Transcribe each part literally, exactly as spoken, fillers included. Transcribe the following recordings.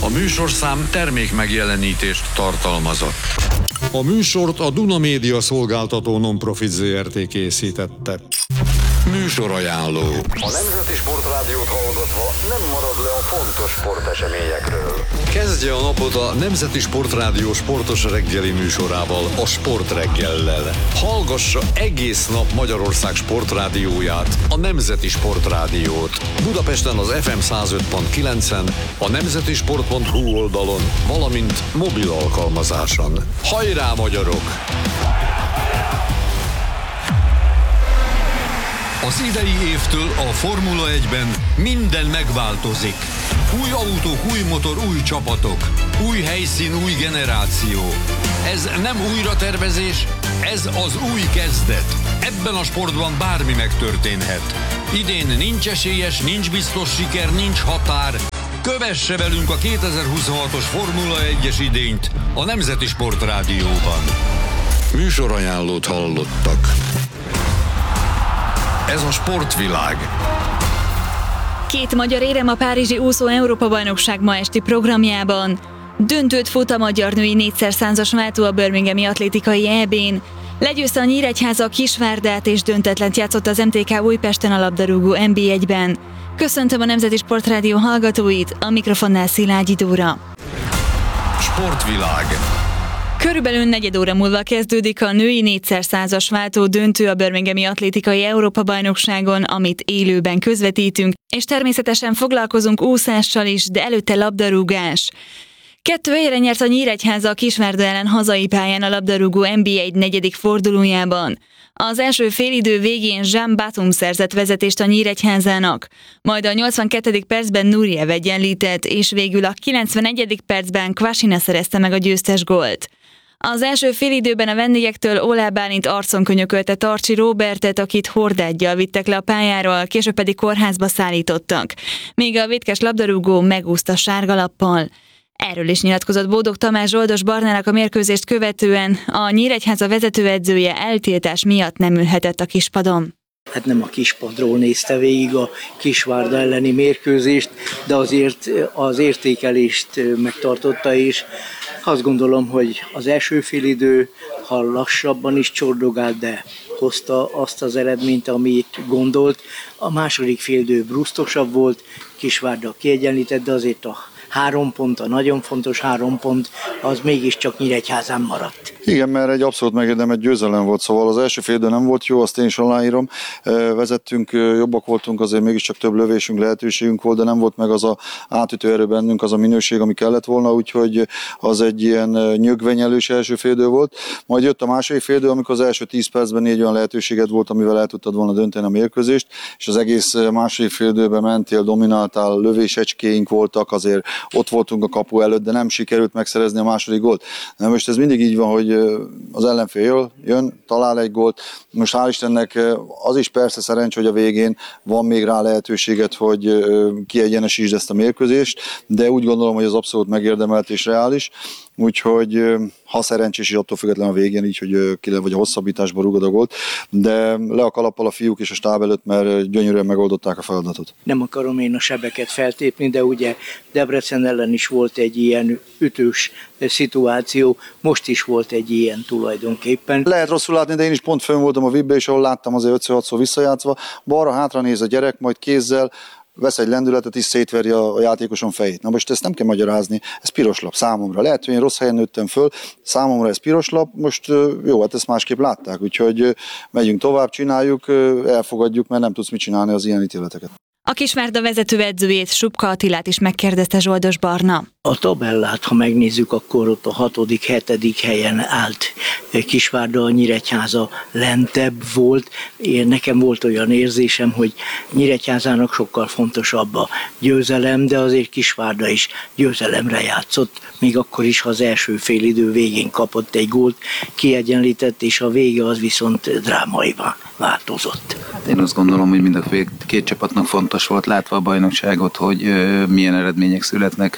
A műsorszám termék megjelenítést tartalmazott. A műsort a Duna Média Szolgáltató Nonprofit zé er té készítette. Műsorajánló. A Nemzeti Sportrádiót hallgatva nem marad le a fontos sporteseményekről. Kezdje a napot a Nemzeti Sportrádió sportos reggeli műsorával, a Sportreggellel. Hallgassa egész nap Magyarország sportrádióját, a Nemzeti Sportrádiót. Budapesten az ef em száz öt pont kilencen, a nemzetisport pont hu oldalon, valamint mobil alkalmazáson. Hajrá, magyarok! Az idei évtől a Formula egyben minden megváltozik. Új autók, új motor, új csapatok, új helyszín, új generáció. Ez nem újratervezés, ez az új kezdet. Ebben a sportban bármi megtörténhet. Idén nincs esélyes, nincs biztos siker, nincs határ. Kövesse velünk a kétezer-huszonhatos Formula egyes idényt a Nemzeti Sportrádióban. Műsorajánlót hallottak. Ez a sportvilág. Két magyar érem a párizsi úszó Európa-bajnokság ma esti programjában. Döntőt fut a magyar női négyszer százas váltó a birminghami atlétikai é bén. Legyőzte a Nyíregyháza a Kisvárdát és döntetlent játszott az em té ká Újpesten a labdarúgó en bé egyben. Köszöntöm a Nemzeti Sportrádió hallgatóit, a mikrofonnál Szilágyi Dóra. Sportvilág. Körülbelül negyed óra múlva kezdődik a női négyszer százas váltó döntő a birminghami atlétikai Európa-bajnokságon, amit élőben közvetítünk, és természetesen foglalkozunk úszással is, de előtte labdarúgás. Kettő egyre nyert a Nyíregyháza a Kisvárda ellen hazai pályán a labdarúgó en bé egy negyedik fordulójában. Az első félidő végén Jean Batum szerzett vezetést a Nyíregyházának, majd a nyolcvankettedik percben Nurjev egyenlített, és végül a kilencvenegyedik percben Kvasina szerezte meg a győztes gólt. Az első félidőben a vendégektől Olá Bálint arcon könyökölte Tarcsi Róbertet, akit hordádgyal vittek le a pályáról, később pedig kórházba szállítottak, míg a vétkes labdarúgó megúszta sárgalappal. Erről is nyilatkozott Bódog Tamás Zsoldos Barnának a mérkőzést követően, a Nyíregyháza vezetőedzője eltiltás miatt nem ülhetett a kispadon. Hát nem a kispadról nézte végig a Kisvárda elleni mérkőzést, de azért az értékelést megtartotta, és azt gondolom, hogy az első félidő, ha lassabban is csordogált, de hozta azt az eredményt, amit gondolt. A második félidő brusztosabb volt, Kisvárda kiegyenlített, de azért a három pont, a nagyon fontos három pont, az mégiscsak Nyíregyházán maradt. Igen, mert egy abszolút megérdemelt győzelem volt, szóval az első fél idő nem volt jó, azt én is aláírom. Vezettünk, jobbak voltunk, azért mégiscsak több lövésünk, lehetőségünk volt, de nem volt meg az a átütő erő bennünk, az a minőség, ami kellett volna, úgyhogy az egy ilyen nyögvenyelős első fél idő volt. Majd jött a második fél idő, amikor az első tíz percben négy olyan lehetőséged volt, amivel el tudtad volna dönteni a mérkőzést, és az egész második fél időben mentél, domináltál, lövésecskéink voltak, azért ott voltunk a kapu előtt, de nem sikerült megszerezni a második gólt. Na most ez mindig így van, hogy az ellenfél jön, jön, talál egy gólt. Most hál' Istennek az is persze szerencs, hogy a végén van még rá lehetőséget, hogy kiegyenesítsd ezt a mérkőzést, de úgy gondolom, hogy az abszolút megérdemelt és reális. Úgyhogy ha szerencsés is attól függetlenül a végén, így, hogy ki vagy a hosszabbításba rúgod a gólt, de le a kalappal a fiúk és a stáb előtt, mert gyönyörűen megoldották a feladatot. Nem akarom én a sebeket feltépni, de ugye Debrecen ellen is volt egy ilyen ütős szituáció, most is volt egy ilyen tulajdonképpen. Lehet rosszul látni, de én is pont fönn voltam a vé i bé, és ahol láttam azért ötször-hatszor visszajátszva, balra hátra néz a gyerek, majd kézzel vesz egy lendületet, és szétveri a játékoson fejét. Na most ezt nem kell magyarázni, ez piros lap számomra. Lehet, hogy én rossz helyen nőttem föl, számomra ez piros lap, most jó, hát ezt másképp látták, úgyhogy megyünk tovább, csináljuk, elfogadjuk, mert nem tudsz mit csinálni az ilyen ítéleteket. A Kisvárda vezetőedzőjét, Subka Attilát is megkérdezte Zsoldos Barna. A tabellát, ha megnézzük, akkor ott a hatodik, hetedik helyen állt Kisvárda, a Nyíregyháza lentebb volt. Én, nekem volt olyan érzésem, hogy Nyíregyházának sokkal fontosabb a győzelem, de azért Kisvárda is győzelemre játszott, még akkor is, ha az első félidő végén kapott egy gólt, kiegyenlített, és a vége az viszont drámaiban változott. Én azt gondolom, hogy mind a két csapatnak fontos volt, látva a bajnokságot, hogy milyen eredmények születnek. Egyik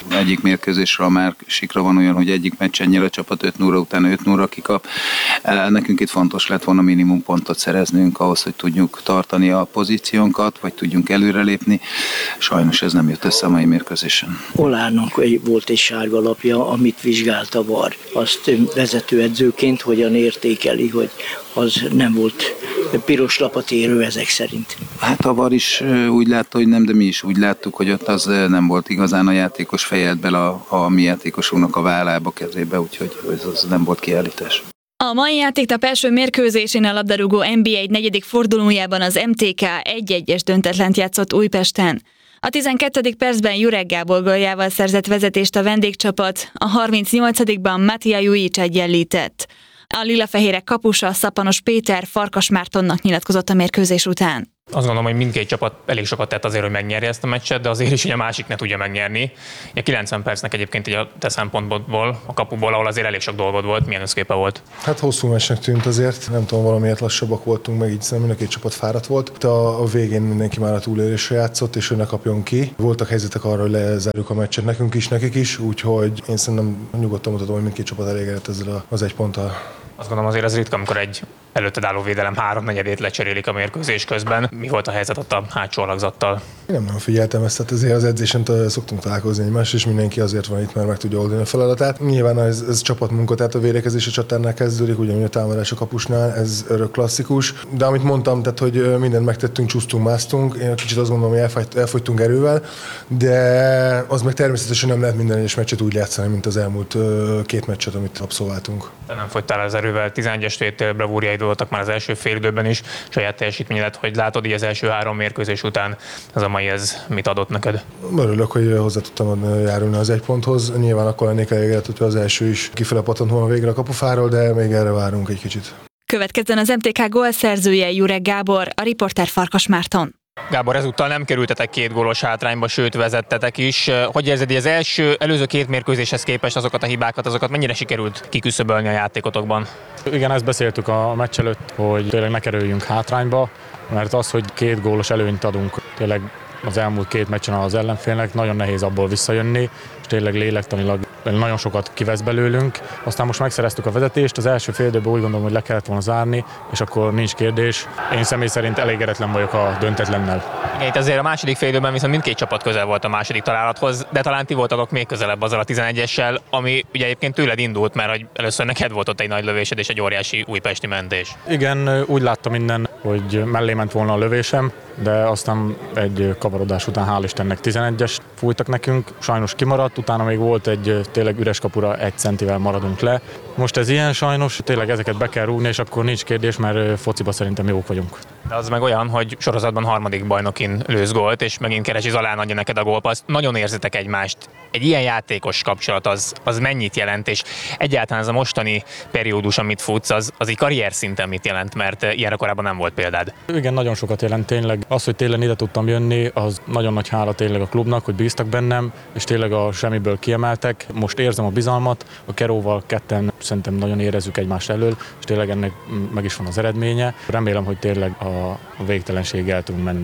mérkőzésről a másikra van olyan, hogy egyik meccsen nyer a csapat öt nulla, utána öt nulla kikap. Nekünk itt fontos lett volna minimum pontot szereznünk ahhoz, hogy tudjuk tartani a pozíciónkat, vagy tudjunk előrelépni. Sajnos ez nem jött össze a mai mérkőzésen. Olának volt egy sárga lapja, amit vizsgált a VAR. Azt vezetőedzőként hogyan értékeli, hogy az nem volt piros lapot érő ezek szerint. Hát a VAR is úgy látta, hogy nem, de mi is úgy láttuk, hogy ott az nem volt igazán a játékos fejelt bele a, a mi játékosunknak a vállába, kezébe, úgyhogy ez az nem volt kiállítás. A mai játéknap első mérkőzésén a labdarúgó en bé egy negyedik fordulójában az em té ká egy egyes döntetlent játszott Újpesten. A tizenkettedik percben Jurek Gábor góljával szerzett vezetést a vendégcsapat, a harmincnyolcadikban Mattia Jujic egyenlített. A lilafehérek kapusa Szapanos Péter Farkas Mártonnak nyilatkozott a mérkőzés után. Azt gondolom, hogy mindkét csapat elég sokat tett azért, hogy megnyerje ezt a meccset, de azért is, hogy a másik ne tudja megnyerni. A kilencven percnek egyébként így a te szempontból, a kapuból, ahol azért elég sok dolgod volt, milyen összképe volt? Hát hosszú meccsnek tűnt azért, nem tudom, valamiért lassabbak voltunk, meg így mind a két csapat fáradt volt. De a, a végén mindenki már a túlélésre játszott, és ő ne kapjon ki. Voltak helyzetek arra, hogy lezárjuk a meccset nekünk is, nekik is, úgyhogy én szerintem nyugodtan mutatom, hogy mindkét csapat elégedett ezzel az egy ponttal. Azt gondolom azért az ritka, amikor egy előtted álló védelem háromnegyedét lecserélik a mérkőzés közben. Mi volt a helyzet ott a hátsó alakzattal? Én nem, nem figyeltem ezt, tehát azért az edzésen szoktunk találkozni egymást, és mindenki azért van itt, mert meg tudja oldani a feladatát. Nyilván ez, ez csapatmunka, tehát a védekezés a csatárnál kezdődik, ugyanúgy a támadás a kapusnál, ez örök klasszikus. De amit mondtam, tehát hogy mindent megtettünk, csúsztunk, másztunk, én kicsit azt gondolom, hogy elfogy, elfogytunk erővel, de az meg természetesen nem lehet minden egyes meccset úgy játszani, mint az elmúlt két meccset, amit abszolváltunk. Te nem fogytál az erővel, tizenegyes tétél bravúrjaid voltak már az első fél időben is, saját teljesítmény lett, hogy látod így az első három mérkőzés után, ez a mai ez mit adott neked? Örülök, hogy hozzá tudtam járulni az egy ponthoz. Nyilván akkor lennék elégedett, hogyha az első is kifele pattant volna végre a kapufáról, de még erre várunk egy kicsit. Következzen az em té ká gólszerzője Jurek Gábor, a riporter Farkas Márton. Gábor, ezúttal nem kerültetek két gólos hátrányba, sőt vezettetek is. Hogy érzed, hogy az első, előző két mérkőzéshez képest azokat a hibákat, azokat mennyire sikerült kiküszöbölni a játékotokban? Igen, ezt beszéltük a meccs előtt, hogy tényleg ne kerüljünk hátrányba, mert az, hogy két gólos előnyt adunk tényleg az elmúlt két meccsen az ellenfélnek, nagyon nehéz abból visszajönni, és tényleg lélektanilag nagyon sokat kivesz belőlünk. Aztán most megszereztük a vezetést, az első fél időben úgy gondolom, hogy le kellett volna zárni, és akkor nincs kérdés. Én személy szerint elégedetlen vagyok a döntetlennel. Igen, itt azért a második fél időben viszont mindkét csapat közel volt a második találathoz, de talán ti voltatok még közelebb azzal a tizenegyessel, ami ugye egyébként tőled indult, mert hogy először neked volt ott egy nagy lövésed és egy óriási újpesti mentés. Igen, úgy láttam minden, hogy mellé ment volna a lövésem, de aztán egy kavarodás után hál' Istennek tizenegyes fújtak nekünk, sajnos kimaradt, utána még volt egy tényleg üres kapura, egy centivel maradunk le. Most ez ilyen sajnos, tényleg ezeket be kell rúgni, és akkor nincs kérdés, mert fociba szerintem jók vagyunk. De az meg olyan, hogy sorozatban harmadik bajnokin lősz gólt, és megint keresi Zalán adja neked a gólpaszt. Nagyon érzitek egymást. Egy ilyen játékos kapcsolat az, az mennyit jelent, és egyáltalán ez a mostani periódus, amit futsz, az, az így karrier szinten mit jelent, mert ilyenre korábban nem volt példád. Igen, nagyon sokat jelent tényleg. Az, hogy tényleg ide tudtam jönni, az nagyon nagy hála tényleg a klubnak, hogy bíztak bennem, és tényleg a semmiből kiemeltek. Most érzem a bizalmat, a Keróval ketten szerintem nagyon érezzük egymást elől, és tényleg ennek meg is van az eredménye. Remélem, hogy tényleg a végtelenségig el tudunk menni.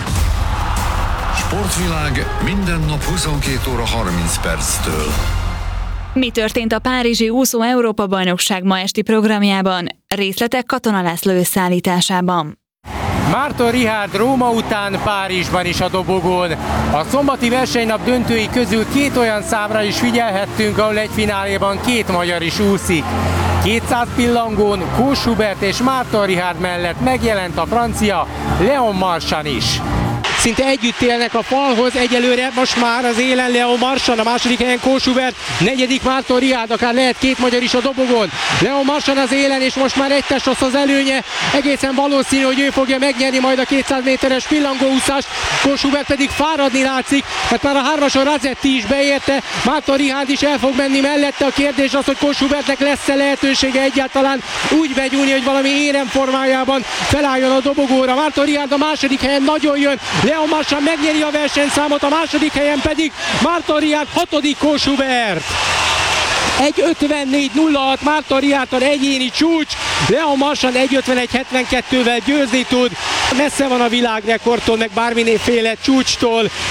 Sportvilág minden nap huszonkét óra harminc perctől. Mi történt a párizsi úszó Európa-bajnokság ma esti programjában? Részletek Katona László összeállításában. Márton Richárd Róma után Párizsban is a dobogón. A szombati versenynap döntői közül két olyan számra is figyelhettünk, ahol egy fináléban két magyar is úszik. kétszáz pillangón Kós Hubert és Márton Richárd mellett megjelent a francia Léon Marchand is. Szinte együtt élnek a falhoz, egyelőre most már az élen Léon Marchand, a második helyen Kós Hubert, negyedik Márton Richárd, akár lehet két magyar is a dobogón. Léon Marchand az élen, és most már egy test az előnye, egészen valószínű, hogy ő fogja megnyerni majd a kétszáz méteres pillangóúszást, Kós Hubert pedig fáradni látszik, mert már a hármason Razetti is beérte, Márton Richárd is el fog menni mellette, a kérdés az, hogy Kós Hubertnek lesz-e lehetősége egyáltalán úgy begyújni, hogy valami éremformájában felálljon a dobogóra. Márton Richárd a második helyen nagyon jön, Léon Marchand megnyeri a versenyszámot, a második helyen pedig Márton Richárd, hatodik Kós Hubert. egy ötvennégy nulla hat Márton Richárd egyéni csúcs, Léon Marchand egy ötvenegy hetvenkettővel győzni tud, messze van a világrekordtól, meg bármiféle csúcstól.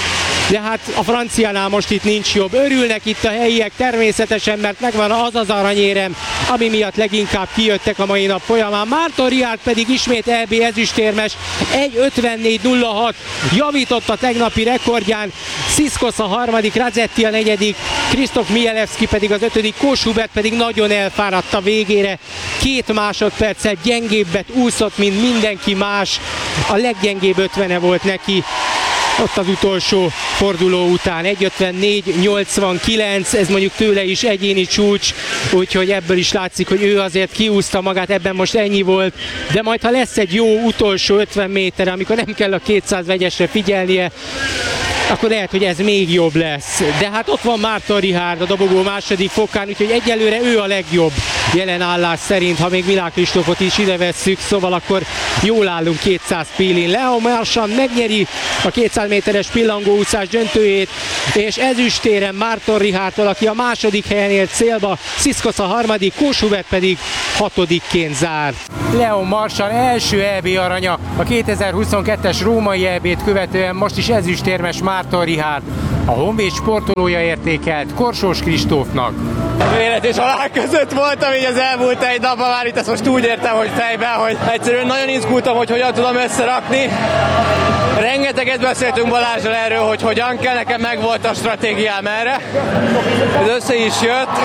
de hát a franciánál most itt nincs jobb. Örülnek itt a helyiek természetesen, mert megvan az az aranyérem, ami miatt leginkább kijöttek a mai nap folyamán. Márton Richárd pedig ismét é bé ezüstérmes, egy ötvennégy nulla hat javított a tegnapi rekordján, Sziszkosz a harmadik, Radzetti a negyedik, Krisztof Mielewski pedig az ötödik, Kós Hubert pedig nagyon elfáradt a végére, két másodperccel gyengébbet úszott, mint mindenki más, a leggyengébb ötvene volt neki ott az utolsó forduló után. egy ötvennégy nyolcvankilenc, ez mondjuk tőle is egyéni csúcs, úgyhogy ebből is látszik, hogy ő azért kiúzta magát, ebben most ennyi volt, de majd ha lesz egy jó utolsó ötven méter, amikor nem kell a kétszáz vegyesre figyelnie, akkor lehet, hogy ez még jobb lesz. De hát ott van Márton Richárd a dobogó második fokán, úgyhogy egyelőre ő a legjobb jelen állás szerint, ha még Milák Kristófot is ide vesszük, szóval akkor jól állunk kétszáz pillin. Leo Marchand megnyeri a kétszáz méteres pillangóúszás döntőjét, és ezüstéren Márton Richárdtól, aki a második helyen ért célba, Sziszkosz a harmadik, Kós Hubert pedig hatodikként zárt. Leo Marchand első é bé aranya a kétezer-huszonkettes római é bét követően, most is ezüstérmes Márton Richárd. A Honvéd sportolója értékelt Korsós Kristófnak. Élet és halál között voltam így az elmúlt egy napban, már itt ezt most úgy értem, hogy fejben, hogy egyszerűen nagyon izgultam, hogy hogyan tudom összerakni. Rengeteget beszéltünk Balázsral erről, hogy hogyan kell, nekem megvolt a stratégiám erre. Ez össze is jött.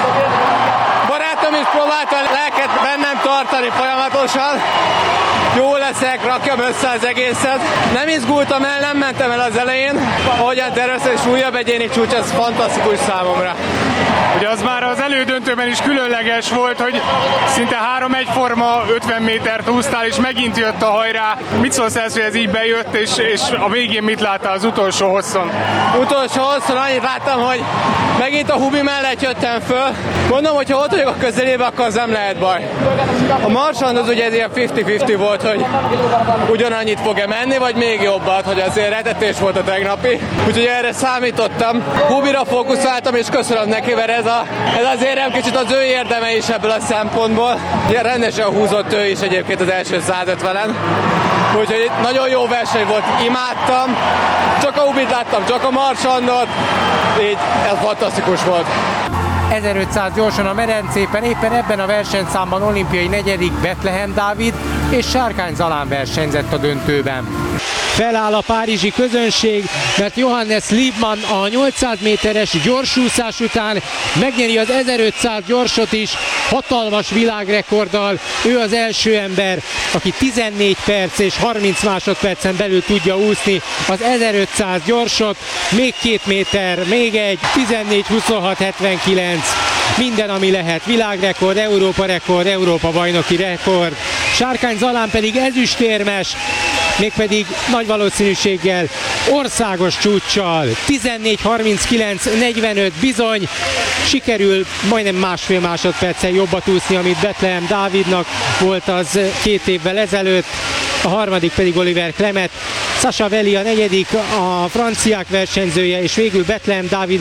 Barátom is próbálta a lelket bennem tartani folyamatosan. Jó leszek, rakjam össze az egészet. Nem izgultam el, nem mentem el az elején. Ahogyan terveztem, és újabb egyéni csúcs, az fantasztikus számomra. Ugye az már az elődöntőben is különleges volt, hogy szinte három egyforma ötven métert úsztál, és megint jött a hajrá. Mit szólsz ez, hogy ez így bejött, és, és a végén mit láttál az utolsó hosszon? Utolsó hosszon annyit láttam, hogy megint a Hubi mellett jöttem föl. Mondom, hogy ha ott vagyok a közelében, akkor az nem lehet baj. A Marchand az ugye ez ilyen fifty-fifty volt, hogy ugyanannyit fog-e menni, vagy még jobbat, hogy azért retetés volt a tegnapi. Úgyhogy erre számítottam. Hubira fókuszáltam, és köszönöm neki, mert ez, a, ez azért nem kicsit az ő érdeme is ebből a szempontból. Ja, rendesen húzott ő is egyébként az első száz ötvenen. Úgyhogy nagyon jó verseny volt, imádtam. Csak a Hubit láttam, csak a Marchandot. Így ez fantasztikus volt. ezerötszáz gyorsan a medencépen, éppen ebben a versenyszámban olimpiai negyedik Bethlehem Dávid és Sárkány Zalán versenyzett a döntőben. Feláll a párizsi közönség, mert Johannes Liebmann a nyolcszáz méteres gyorsúszás után megnyeri az ezerötszáz gyorsot is, hatalmas világrekorddal. Ő az első ember, aki tizennégy perc és harminc másodpercen belül tudja úszni az ezerötszáz gyorsot. Még két méter, még egy, tizennégy huszonhat hetvenkilenc. Minden, ami lehet. Világrekord, Európa rekord, Európa bajnoki rekord. Sárkány Zalán pedig ezüstérmes, mégpedig nagy valószínűséggel országos csúccsal. tizennégy harminckilenc negyvenöt bizony. Sikerül majdnem másfél másodperccel jobbat úszni, amit Bethlehem Dávidnak volt az két évvel ezelőtt. A harmadik pedig Oliver Clement. Sasha Veli a negyedik, a franciák versenyzője, és végül Bethlehem Dávid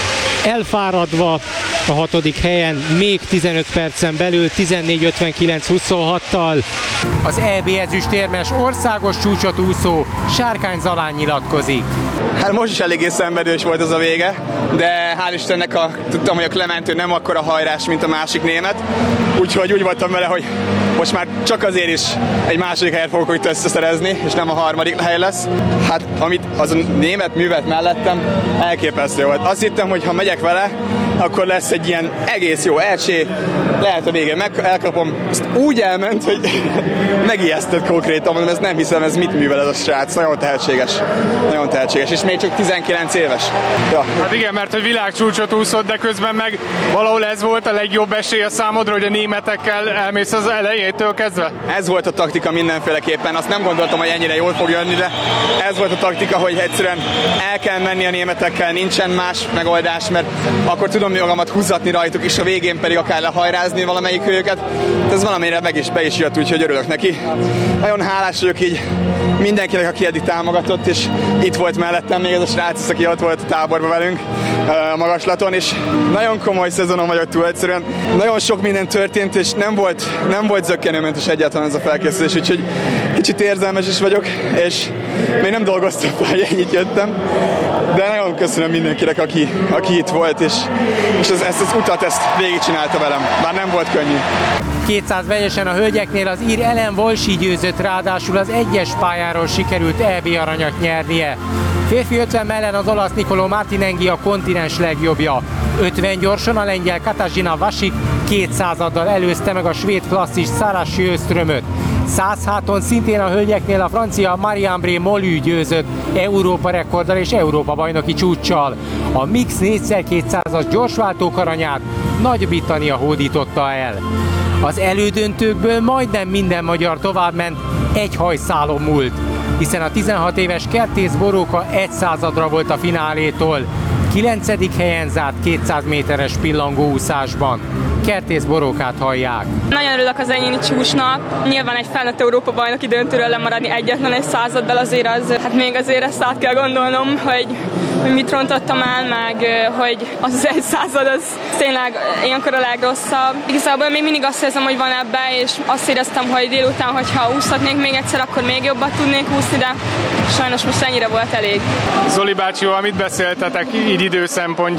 elfáradva a hatodik helyen, még tizenöt percen belül, tizennégy ötvenkilenc huszonhattal. Az é bé ezüstérmes országos csúcsot úszó Sárkány Zalán nyilatkozik. Hát most is eléggé szenvedős volt az a vége, de hál' Istennek a, tudtam, hogy a Clementő nem akkora hajrás, mint a másik német, úgyhogy úgy voltam vele, hogy most már csak azért is egy második helyet fogok itt összeszerezni, és nem a harmadik hely lesz. Hát amit az a német művet mellettem, elképesztő volt. Azt hittem, hogy ha megyek vele, akkor lesz egy ilyen egész jó elcsé, lehet a végén meg elkapom. Ezt úgy elment, hogy megijesztett konkrétan, mondom, ezt nem hiszem, ez mit művel ez a srác, nagyon tehetséges, nagyon tehetséges, és még csak tizenkilenc éves. Ja. Hát igen, mert hogy világcsúcsot úszott, de közben meg valahol ez volt a legjobb esély a számodra, hogy a németekkel elmész az elejétől kezdve? Ez volt a taktika mindenféleképpen, azt nem gondoltam, hogy ennyire jól fog jönni, de ez volt a taktika, hogy egyszerűen el kell menni a németekkel, nincsen más megoldás, mert akkor tudom magamat húzatni rajtuk, és a végén pedig akár lehajrázni valamelyik őket. Ez valamire meg is be is jött, úgyhogy örülök neki. Nagyon hálás vagyok így mindenkinek, aki eddig támogatott, és itt volt mellettem még ez a srác, aki ott volt a táborban velünk a magaslaton, és nagyon komoly szezonon vagyok túl egyszerűen. Nagyon sok minden történt, és nem volt, nem volt zökkenőmentes egyáltalán ez a felkészülés, úgyhogy kicsit érzelmes is vagyok, és még nem dolgoztam fel, hogy ennyit jöttem, de nagyon köszönöm mindenkinek, aki, aki itt volt, és, és ez, ezt az utat ezt végigcsinálta velem, bár nem volt könnyű. kétszáz vegyesen a hölgyeknél az ír Ellen Walsh győzött, ráadásul az egyes pályáról sikerült é bé aranyat nyernie. Férfi ötven mellen az olasz Niccolò Martinenghi a kontinens legjobbja. ötven gyorsan a lengyel Katarzyna Wasik kétszázaddal előzte meg a svéd klasszis Sara Sjöströmöt. száz háton szintén a hölgyeknél a francia Marie-Ambré Molly győzött Európa rekorddal és Európa bajnoki csúccsal. A mix négyszer kétszázas gyorsváltók aranyát Nagy-Britannia hódította el. Az elődöntőkből majdnem minden magyar továbbment, egy hajszálon múlt, hiszen a tizenhat éves Kertész Boróka egy századra volt a finálétól. kilencedik helyen zárt kétszáz méteres pillangóúszásban. Kertész Borókát hallják. Nagyon örülök az egyéni csúcsnak. Nyilván egy felnőtt Európa bajnoki döntőről lemaradni egyetlen egy századdal azért az, hát még azért ezt át kell gondolnom, hogy, hogy mit rontottam el, meg hogy az az egy század, az tényleg ilyenkor a legrosszabb. Igazából még mindig azt érzem, hogy van ebbe, és azt éreztem, hogy délután, hogyha úszhatnék még egyszer, akkor még jobban tudnék úszni, de sajnos most ennyire volt elég. Zoli bácsival mit beszéltetek így idő szempontjából?